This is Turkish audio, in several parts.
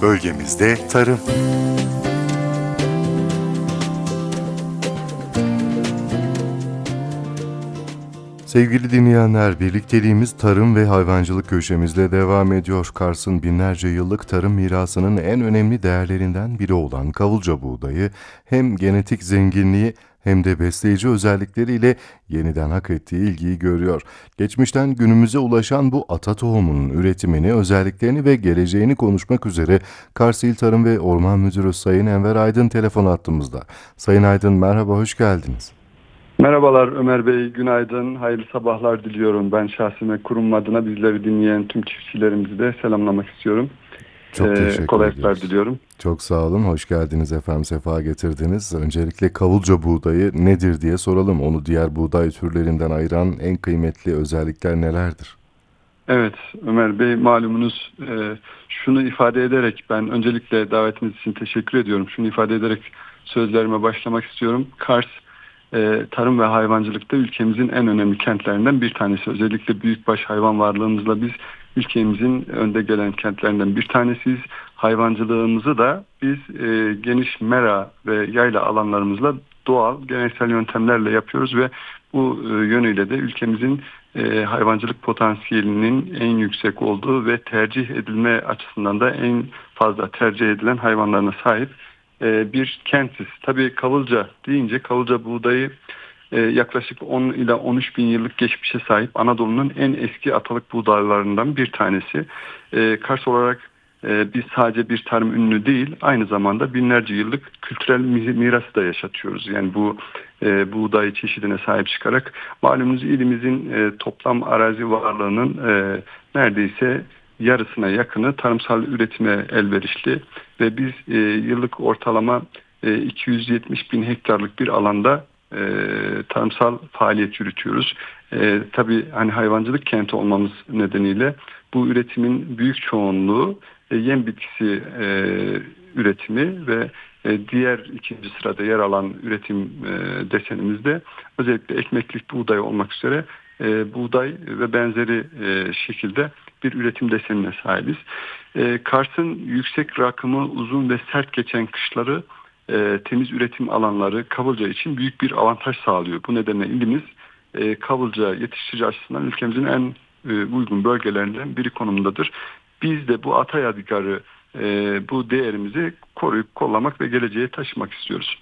Bölgemizde tarım. Sevgili dinleyenler, birlikteliğimiz tarım ve hayvancılık köşemizle devam ediyor. Kars'ın binlerce yıllık tarım mirasının en önemli değerlerinden biri olan kavulca buğdayı hem genetik zenginliği hem de besleyici özellikleriyle yeniden hak ettiği ilgiyi görüyor. Geçmişten günümüze ulaşan bu ata tohumunun üretimini, özelliklerini ve geleceğini konuşmak üzere Kars İl Tarım ve Orman Müdürü Sayın Enver Aydın telefon attığımızda. Sayın Aydın merhaba, hoş geldiniz. Merhabalar Ömer Bey, günaydın, hayırlı sabahlar diliyorum. Ben şahsım ve kurum adına bizleri dinleyen tüm çiftçilerimizi de selamlamak istiyorum. Çok teşekkür Kolaylıklar ediyoruz. diliyorum. Çok sağ olun, hoş geldiniz efendim, sefa getirdiniz. Öncelikle kavulca buğdayı nedir diye soralım. Onu diğer buğday türlerinden ayıran en kıymetli özellikler nelerdir? Evet Ömer Bey, malumunuz şunu ifade ederek ben öncelikle davetiniz için teşekkür ediyorum. Şunu ifade ederek sözlerime başlamak istiyorum. Kars tarım ve hayvancılıkta ülkemizin en önemli kentlerinden bir tanesi. Özellikle büyükbaş hayvan varlığımızla biz ülkemizin önde gelen kentlerinden bir tanesiyiz. Hayvancılığımızı da biz geniş mera ve yayla alanlarımızla doğal, geleneksel yöntemlerle yapıyoruz ve bu yönüyle de ülkemizin hayvancılık potansiyelinin en yüksek olduğu ve tercih edilme açısından da en fazla tercih edilen hayvanlarına sahip bir kentiz. Tabii kavulca deyince kavulca buğdayı yaklaşık 10 ila 13 bin yıllık geçmişe sahip Anadolu'nun en eski atalık buğdaylarından bir tanesi. Kars olarak biz sadece bir tarım ünlü değil, aynı zamanda binlerce yıllık kültürel mirası da yaşatıyoruz. Yani bu buğday çeşidine sahip çıkarak malumunuz ilimizin toplam arazi varlığının neredeyse yarısına yakını tarımsal üretime elverişli ve biz yıllık ortalama 270 bin hektarlık bir alanda tarımsal faaliyet yürütüyoruz. Tabii hani hayvancılık kenti olmamız nedeniyle bu üretimin büyük çoğunluğu yem bitkisi üretimi ve diğer ikinci sırada yer alan üretim desenimizde özellikle ekmeklik buğday olmak üzere buğday ve benzeri şekilde bir üretim desenine sahibiz. Kars'ın yüksek rakımı, uzun ve sert geçen kışları temiz üretim alanları kavulca için büyük bir avantaj sağlıyor. Bu nedenle ilimiz kavulca yetiştirici açısından ülkemizin en uygun bölgelerinden biri konumundadır. Biz de bu ata yadigarı, bu değerimizi koruyup kollamak ve geleceğe taşımak istiyoruz.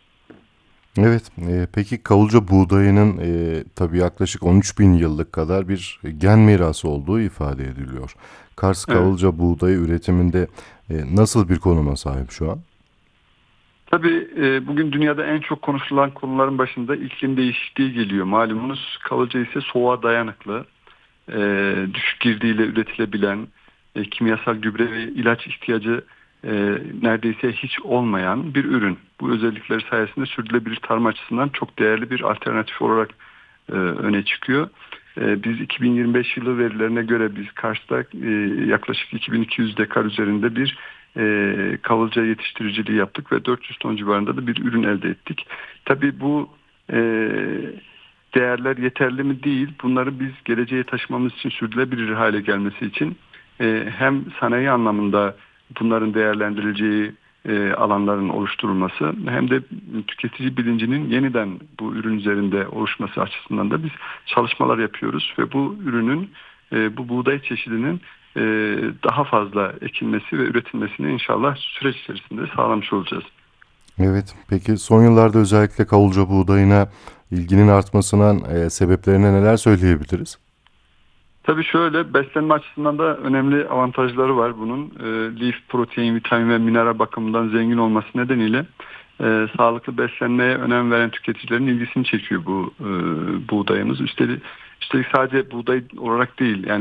Evet, peki kavulca buğdayının tabii yaklaşık 13 bin yıllık kadar bir gen mirası olduğu ifade ediliyor. Kars Evet. kavulca buğdayı üretiminde nasıl bir konuma sahip şu an? Tabii bugün dünyada en çok konuşulan konuların başında iklim değişikliği geliyor. Malumunuz kavulca ise soğuğa dayanıklı, düşük girdiyle üretilebilen, kimyasal gübre ve ilaç ihtiyacı neredeyse hiç olmayan bir ürün. Bu özellikleri sayesinde sürdürülebilir tarım açısından çok değerli bir alternatif olarak öne çıkıyor. Biz 2025 yılı verilerine göre biz Kars'ta yaklaşık 2200 dekar üzerinde bir kavulca yetiştiriciliği yaptık ve 400 ton civarında da bir ürün elde ettik. Tabii bu e, değerler yeterli mi değil. Bunları biz geleceğe taşımamız için sürdürülebilir hale gelmesi için hem sanayi anlamında bunların değerlendirileceği alanların oluşturulması hem de tüketici bilincinin yeniden bu ürün üzerinde oluşması açısından da biz çalışmalar yapıyoruz ve bu ürünün bu buğday çeşidinin e, daha fazla ekilmesi ve üretilmesini inşallah süreç içerisinde sağlamış olacağız. Evet, peki son yıllarda özellikle kavulca buğdayına ilginin artmasına sebeplerine neler söyleyebiliriz? Tabii şöyle beslenme açısından da önemli avantajları var bunun. Lif, protein, vitamin ve mineral bakımından zengin olması nedeniyle sağlıklı beslenmeye önem veren tüketicilerin ilgisini çekiyor bu buğdayımız. Üstelik sadece buğday olarak değil yani